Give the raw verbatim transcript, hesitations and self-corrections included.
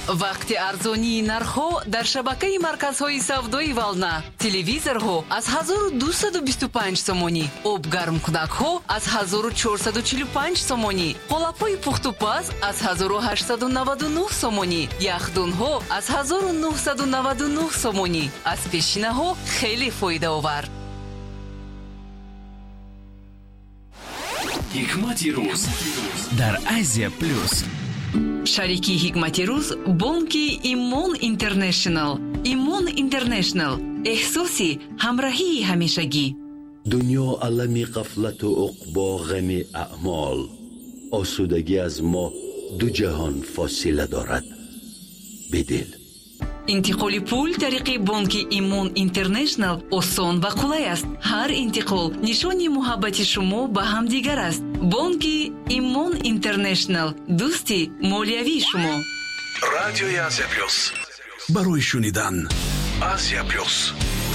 вақти арзонии нархҳо дар шабакаи марказҳои савдои Вална. Телевизорҳо аз ҳазору дусаду бисту панҷ сомонӣ, обгармкунакҳо аз ҳазору чорсаду чилу панҷ сомонӣ, қолапҳои пухтупаз аз ҳазору ҳаштсаду наваду нӯҳ сомонӣ, яхдунҳо аз ҳазору нуҳсаду наваду нӯҳ сомонӣ. Аз пешинаҳо хеле фоидаовар. ҳикмати рӯз дар Азия плюс. шарики ҳикмати рӯз бонки Имон Интернешнл. Имон Интернешнл, эҳсоси ҳамроҳии ҳамешагӣ. дунё алами ғафлату уқбо ғами аъмол. осудагӣ аз мо ду ҷаҳон фосила дорад. бедил. интиқоли пул тариқи бонки Имон Интернешнл осон ва қулай аст. ҳар интиқол нишони муҳаббати шумо ба ҳамдигар аст. бонки Имон Интернешнл, дӯсти молиявии шумо. радиои Азия плюс. барои шунидан Азия плюс.